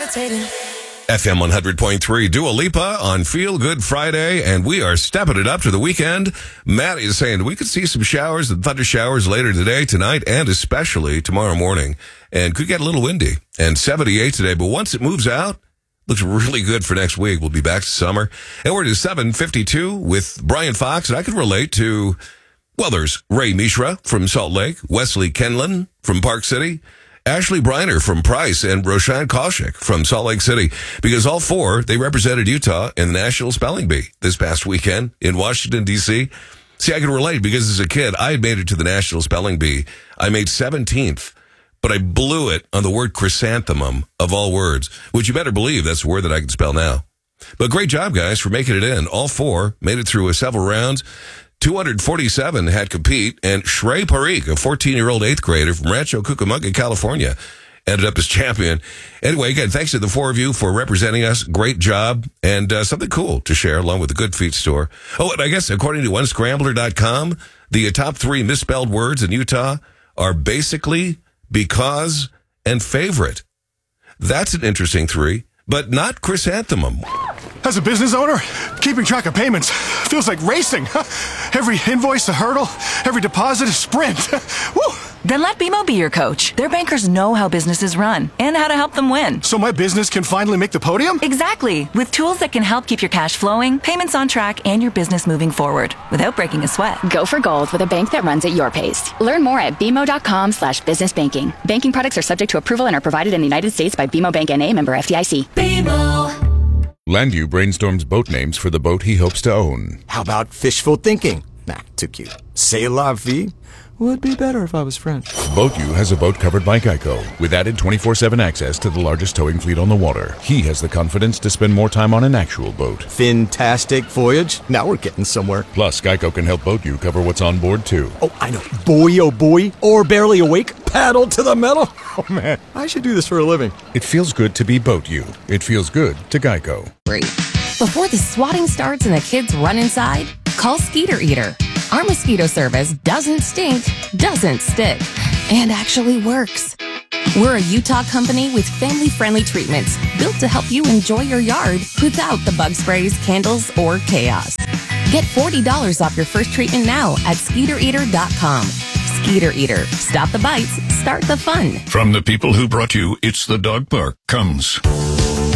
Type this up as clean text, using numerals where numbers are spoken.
FM 100.3, Dua Lipa on Feel Good Friday, and we are stepping it up to the weekend. Matt is saying we could see some showers and thunder showers later today, tonight, and especially tomorrow morning, and could get a little windy. And 78 today, but once it moves out, looks really good for next week. We'll be back to summer. And we're to 7:52 with Brian Fox, and I can relate to, well, there's Ray Mishra from Salt Lake, Wesley Kenlin from Park City, Ashley Briner from Price, and Roshan Kaushik from Salt Lake City, because all four, they represented Utah in the National Spelling Bee this past weekend in Washington, D.C. See, I can relate because as a kid, I had made it to the National Spelling Bee. I made 17th, but I blew it on the word chrysanthemum of all words, which you better believe that's a word that I can spell now. But great job, guys, for making it in. All four made it through several rounds. 247 had compete, and Shrey Parikh, a 14-year-old 8th grader from Rancho Cucamonga, California, ended up as champion. Anyway, again, thanks to the four of you for representing us. Great job, and something cool to share along with the Good Feet store. Oh, and I guess according to OneScrambler.com, the top 3 misspelled words in Utah are basically, because, and favorite. That's an interesting 3, but not chrysanthemum. As a business owner, keeping track of payments feels like racing. Every invoice a hurdle, every deposit a sprint. Woo! Then let BMO be your coach. Their bankers know how businesses run and how to help them win. So my business can finally make the podium? Exactly. With tools that can help keep your cash flowing, payments on track, and your business moving forward without breaking a sweat. Go for gold with a bank that runs at your pace. Learn more at bmo.com/businessbanking. Banking products are subject to approval and are provided in the United States by BMO Bank N.A. member FDIC. BMO. Landu brainstorms boat names for the boat he hopes to own. How about fishful thinking? Nah, too cute. C'est la vie would be better if I was French. BoatU has a boat covered by Geico with added 24/7 access to the largest towing fleet on the water. He has the confidence to spend more time on an actual boat. Fantastic voyage. Now we're getting somewhere. Plus, Geico can help BoatU cover what's on board, too. Oh, I know. Boy, oh boy. Or barely awake. Paddle to the metal. Oh, man. I should do this for a living. It feels good to be BoatU. It feels good to Geico. Before the swatting starts and the kids run inside, call Skeeter Eater. Our mosquito service doesn't stink, doesn't stick, and actually works. We're a Utah company with family-friendly treatments built to help you enjoy your yard without the bug sprays, candles, or chaos. Get $40 off your first treatment now at SkeeterEater.com. Skeeter Eater. Stop the bites. Start the fun. From the people who brought you It's the Dog Park comes